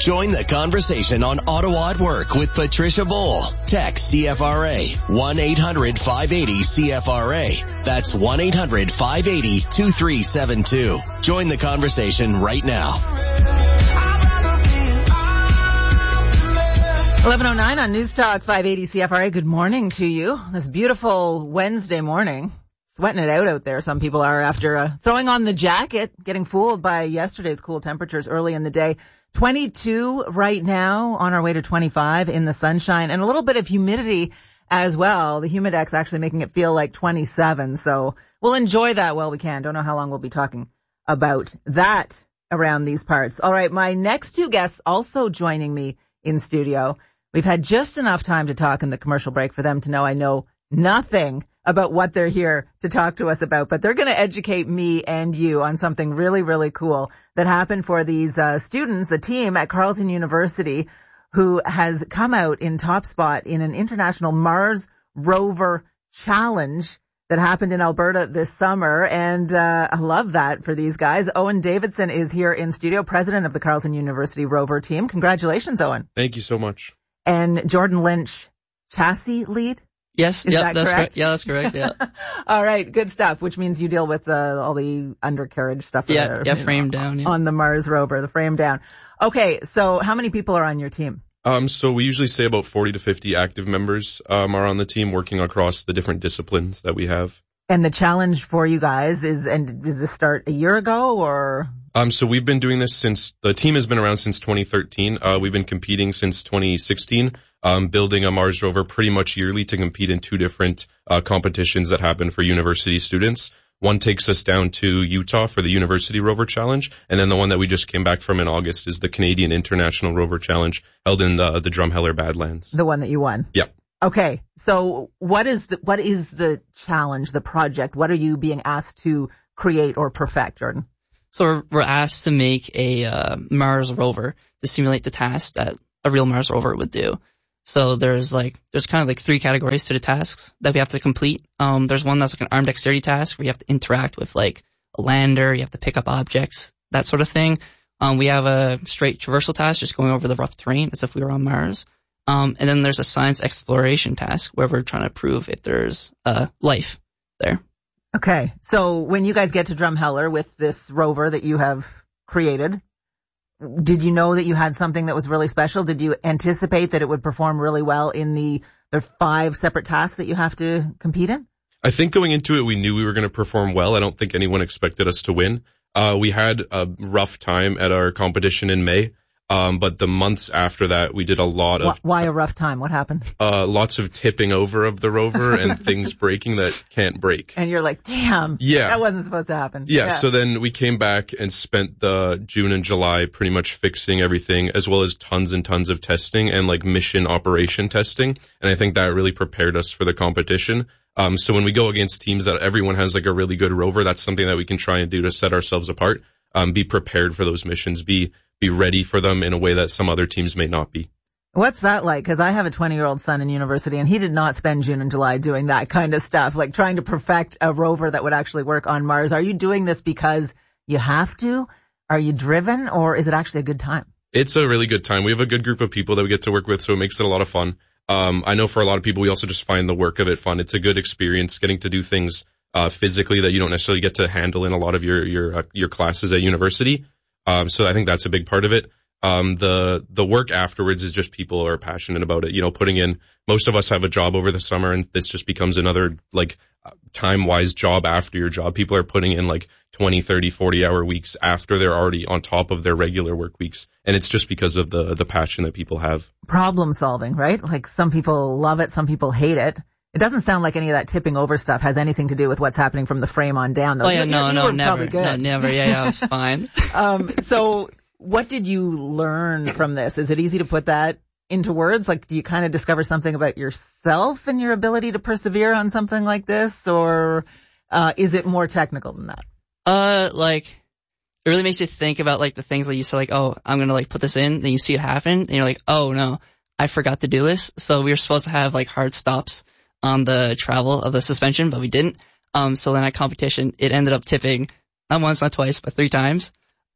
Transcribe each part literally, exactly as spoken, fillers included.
Join the conversation on Ottawa at Work with Patricia Bowl. Text C F R A one eight hundred five eight zero C F R A. That's one eight hundred five eight zero two three seven two. Join the conversation right now. eleven oh nine on News Talk five eighty C F R A. Good morning to you. This beautiful Wednesday morning. Sweating it out out there. Some people are after uh, throwing on the jacket, getting fooled by yesterday's cool temperatures early in the day. twenty-two right now, on our way to twenty-five in the sunshine, and a little bit of humidity as well. The Humidex actually making it feel like twenty-seven, so we'll enjoy that while we can. Don't know how long we'll be talking about that around these parts. All right, my next two guests also joining me in studio. We've had just enough time to talk in the commercial break for them to know I know nothing about what they're here to talk to us about, but they're going to educate me and you on something really, really cool that happened for these uh, students, a team at Carleton University who has come out in top spot in an international Mars rover challenge that happened in Alberta this summer. And uh, I love that for these guys. Owen Davidson is here in studio, president of the Carleton University rover team. Congratulations, Owen. Thank you so much. And Jordan Lynch, chassis lead. Yes, Is yep, that that's correct? right. Yeah, that's correct. Yeah. All right, good stuff. Which means you deal with uh, all the undercarriage stuff. Yeah, there, yeah, you frame know, down. Yeah. on the Mars rover, the frame down. Okay, so how many people are on your team? Um, so we usually say about forty to fifty active members um, are on the team, working across the different disciplines that we have. And the challenge for you guys is, and does this start a year ago or? Um, so we've been doing this since, the team has been around since twenty thirteen. Uh, we've been competing since twenty sixteen, um, building a Mars rover pretty much yearly to compete in two different uh, competitions that happen for university students. One takes us down to Utah for the University Rover Challenge, and then the one that we just came back from in August is the Canadian International Rover Challenge held in the, the Drumheller Badlands. The one that you won? Yeah. Okay, so what is the, what is the challenge, the project? What are you being asked to create or perfect, Jordan? So we're, we're asked to make a uh, Mars rover to simulate the task that a real Mars rover would do. So there's like there's kind of like three categories to the tasks that we have to complete. Um, there's one that's like an armed dexterity task where you have to interact with like a lander, you have to pick up objects, that sort of thing. Um, we have a straight traversal task, just going over the rough terrain as if we were on Mars. Um, and then there's a science exploration task where we're trying to prove if there's uh, life there. Okay, so when you guys get to Drumheller with this rover that you have created, did you know that you had something that was really special? Did you anticipate that it would perform really well in the, the five separate tasks that you have to compete in? I think going into it, we knew we were going to perform well. I don't think anyone expected us to win. Uh, we had a rough time at our competition in May. Um, but the months after that, we did a lot of... Why a rough time? What happened? Uh, lots of tipping over of the rover and things breaking that can't break. And you're like, damn, yeah. that wasn't supposed to happen. Yeah, yeah, so then we came back and spent the June and July pretty much fixing everything, as well as tons and tons of testing and like mission operation testing. And I think that really prepared us for the competition. Um, so when we go against teams that everyone has like a really good rover, that's something that we can try and do to set ourselves apart. Um, be prepared for those missions, be be ready for them in a way that some other teams may not be. What's that like? Because I have a twenty-year-old son in university, and he did not spend June and July doing that kind of stuff, like trying to perfect a rover that would actually work on Mars. Are you doing this because you have to? Are you driven, or is it actually a good time? It's a really good time. We have a good group of people that we get to work with, so it makes it a lot of fun. Um, I know for a lot of people, we also just find the work of it fun. It's a good experience getting to do things uh, physically that you don't necessarily get to handle in a lot of your your uh, your classes at university. Um, so I think that's a big part of it. Um, the the work afterwards is just people are passionate about it. You know, putting in, most of us have a job over the summer, and this just becomes another like time-wise job after your job. People are putting in like twenty, thirty, forty hour weeks after they're already on top of their regular work weeks. And it's just because of the the passion that people have. Problem solving, right? Like some people love it, some people hate it. It doesn't sound like any of that tipping over stuff has anything to do with what's happening from the frame on down, though. Oh, yeah, you, no, you no, never. No, never. Yeah, yeah, it's fine. um, so what did you learn from this? Is it easy to put that into words? Like, do you kind of discover something about yourself and your ability to persevere on something like this? Or uh, is it more technical than that? Uh, like, it really makes you think about, like, the things that you say, like, oh, I'm going to, like, put this in, then you see it happen, and you're like, oh, no, I forgot to do this. So we were supposed to have, like, hard stops on the travel of the suspension, but we didn't. Um, so then at competition, it ended up tipping not once, not twice, but three times.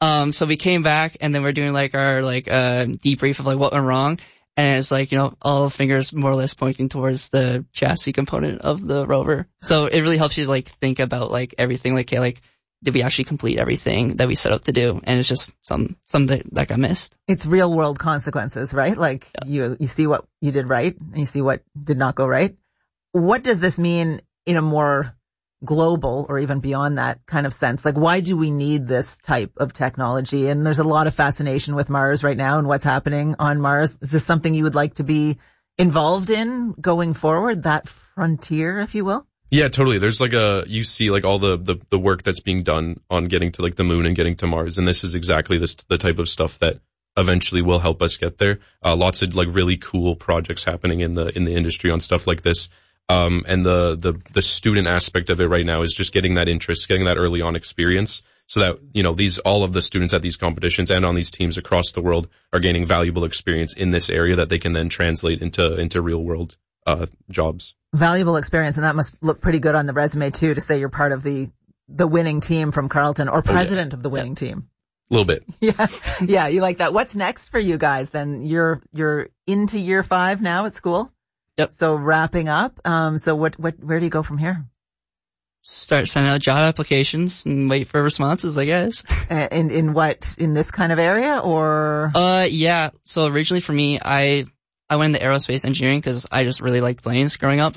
Um, so we came back and then we're doing like our like uh debrief of like what went wrong, and it's like, you know, all fingers more or less pointing towards the chassis component of the rover. So it really helps you like think about like everything, like, okay, like, did we actually complete everything that we set out to do? And it's just some something that got missed. It's real world consequences, right? Like yeah. you you see what you did right and you see what did not go right. What does this mean in a more global or even beyond that kind of sense? Like, why do we need this type of technology? And there's a lot of fascination with Mars right now and what's happening on Mars. Is this something you would like to be involved in going forward, that frontier, if you will? Yeah, totally. There's like a, you see like all the, the, the work that's being done on getting to like the moon and getting to Mars. And this is exactly this, the type of stuff that eventually will help us get there. Uh, lots of like really cool projects happening in the, in the industry on stuff like this. Um, and the, the, the student aspect of it right now is just getting that interest, getting that early on experience so that, you know, these, all of the students at these competitions and on these teams across the world are gaining valuable experience in this area that they can then translate into, into real world, uh, jobs. Valuable experience. And that must look pretty good on the resume too, to say you're part of the, the winning team from Carleton or president oh, yeah. of the winning yeah. team. A little bit. Yeah. Yeah. You like that. What's next for you guys then? You're, you're into year five now at school. Yep. So wrapping up. Um, so what, what, where do you go from here? Start sending out job applications and wait for responses, I guess. in, in what, in this kind of area or? Uh, yeah. So originally for me, I, I went into aerospace engineering because I just really liked planes growing up.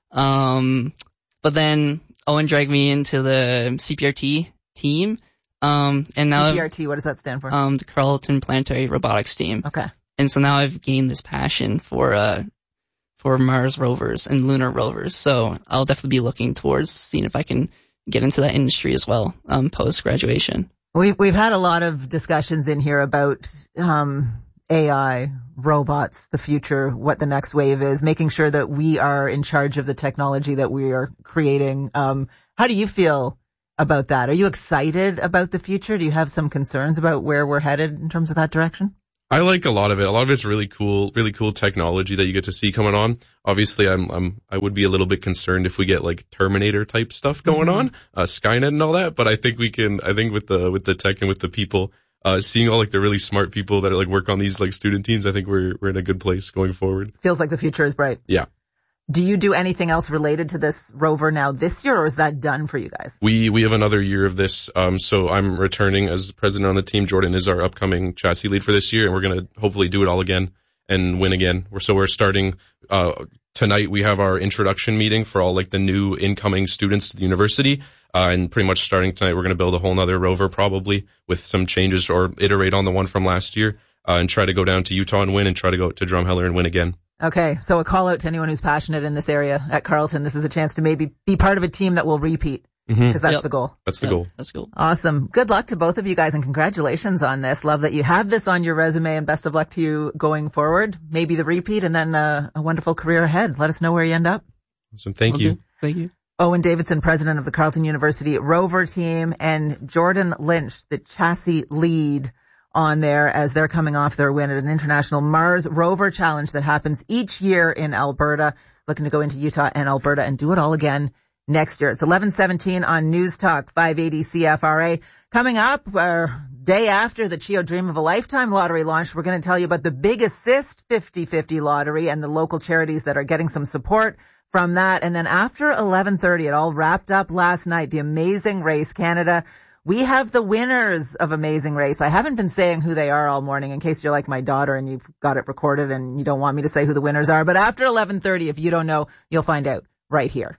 Um, but then Owen dragged me into the C P R T team. Um, and now C P R T, what does that stand for? Um, the Carleton Planetary Robotics team. Okay. And so now I've gained this passion for, uh, for Mars rovers and lunar rovers. So I'll definitely be looking towards seeing if I can get into that industry as well, um, post graduation. We've, we've had a lot of discussions in here about, um, A I, robots, the future, what the next wave is, making sure that we are in charge of the technology that we are creating. Um, how do you feel about that? Are you excited about the future? Do you have some concerns about where we're headed in terms of that direction? I like a lot of it. A lot of it's really cool, really cool technology that you get to see coming on. Obviously, I'm, I'm, I would be a little bit concerned if we get like Terminator type stuff going mm-hmm. on, uh, Skynet and all that. But I think we can, I think with the, with the tech and with the people, uh, seeing all like the really smart people that like work on these like student teams, I think we're, we're in a good place going forward. Feels like the future is bright. Yeah. Do you do anything else related to this rover now this year, or is that done for you guys? We we have another year of this. Um, so I'm returning as president on the team. Jordan is our upcoming chassis lead for this year, and we're going to hopefully do it all again and win again. We're, so we're starting uh, tonight. We have our introduction meeting for all like the new incoming students to the university, uh, and pretty much starting tonight, we're going to build a whole nother rover probably with some changes or iterate on the one from last year, uh, and try to go down to Utah and win, and try to go to Drumheller and win again. Okay, so a call out to anyone who's passionate in this area at Carleton. This is a chance to maybe be part of a team that will repeat, because mm-hmm. that's yep. the goal. That's the yep. goal. That's cool. Awesome. Good luck to both of you guys, and congratulations on this. Love that you have this on your resume, and best of luck to you going forward. Maybe the repeat, and then uh, a wonderful career ahead. Let us know where you end up. Awesome. Thank Will you. do. Thank you. Owen Davidson, president of the Carleton University Rover team, and Jordan Lynch, the chassis lead, on there as they're coming off their win at an international Mars Rover Challenge that happens each year in Alberta, looking to go into Utah and Alberta and do it all again next year. It's eleven seventeen on News Talk five eighty C F R A. Coming up, uh, day after the Chio Dream of a Lifetime lottery launched, we're going to tell you about the Big Assist fifty fifty lottery and the local charities that are getting some support from that. And then after eleven thirty, it all wrapped up last night, the Amazing Race Canada. We have the winners of Amazing Race. I haven't been saying who they are all morning in case you're like my daughter and you've got it recorded and you don't want me to say who the winners are. But after eleven thirty, if you don't know, you'll find out right here.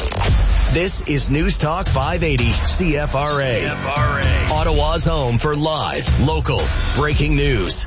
This is News Talk five eighty C F R A. C F R A. Ottawa's home for live, local, breaking news.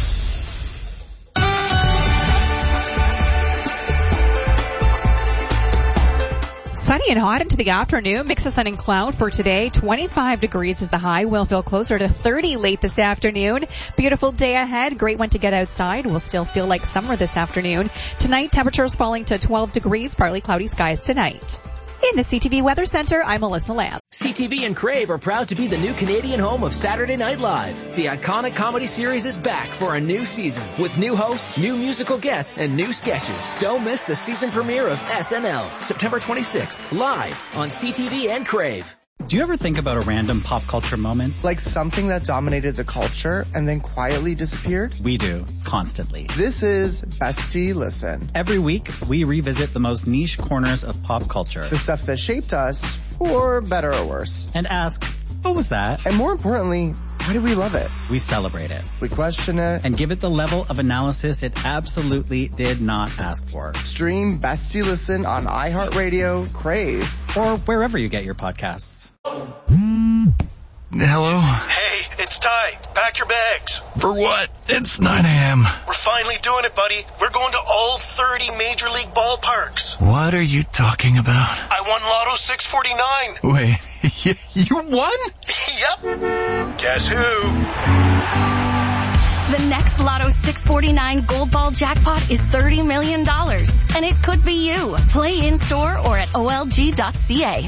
Sunny and hot into the afternoon. Mix of sun and cloud for today. twenty-five degrees is the high. We'll feel closer to thirty late this afternoon. Beautiful day ahead. Great one to get outside. We'll still feel like summer this afternoon. Tonight, temperatures falling to twelve degrees. Partly cloudy skies tonight. In the C T V Weather Center, I'm Melissa Lamb. C T V and Crave are proud to be the new Canadian home of Saturday Night Live. The iconic comedy series is back for a new season with new hosts, new musical guests, and new sketches. Don't miss the season premiere of S N L, September twenty-sixth, live on C T V and Crave. Do you ever think about a random pop culture moment? Like something that dominated the culture and then quietly disappeared? We do, constantly. This is Bestie Listen. Every week, we revisit the most niche corners of pop culture. The stuff that shaped us, for better or worse. And ask, what was that? And more importantly, why do we love it? We celebrate it. We question it. And give it the level of analysis it absolutely did not ask for. Stream Bestie Listen on iHeartRadio, Crave, or wherever you get your podcasts. Hello? Hey, it's Ty. Pack your bags. For what? It's nine a.m. We're finally doing it, buddy. We're going to all thirty Major League ballparks. What are you talking about? I won Lotto six forty-nine. Wait, you won? Yep. Guess who? The next Lotto six forty-nine Gold Ball jackpot is thirty million dollars. And it could be you. Play in-store or at O L G dot C A.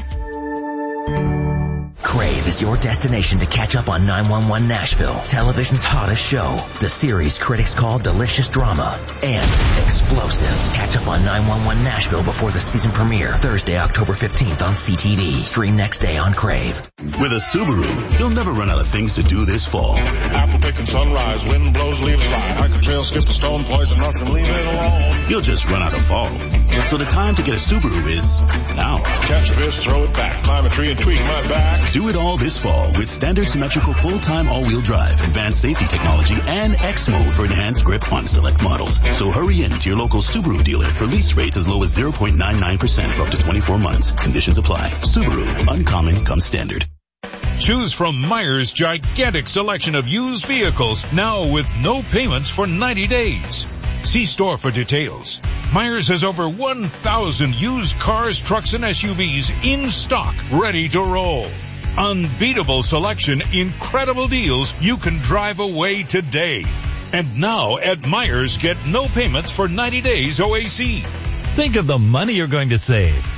Crave is your destination to catch up on nine one one Nashville, television's hottest show. The series critics call delicious drama and explosive. Catch up on nine one one Nashville before the season premiere, Thursday, October fifteenth on C T V. Stream next day on Crave. With a Subaru, you'll never run out of things to do this fall. Apple picking sunrise, wind blows, leaves fly. I could trail, skip a stone, poison nothing, leave it alone. You'll just run out of fall. So the time to get a Subaru is now. Catch a fish, throw it back, climb a tree and tweak my back. Do it all this fall with standard symmetrical full-time all-wheel drive, advanced safety technology, and X mode for enhanced grip on select models. So hurry in to your local Subaru dealer for lease rates as low as zero point nine nine percent for up to twenty-four months. Conditions apply. Subaru, uncommon comes standard. Choose from Myers' gigantic selection of used vehicles, now with no payments for ninety days. See store for details. Myers has over one thousand used cars, trucks, and S U Vs in stock, ready to roll. Unbeatable selection, incredible deals. You can drive away today. And now at Myers, get no payments for ninety days O A C. Think of the money you're going to save.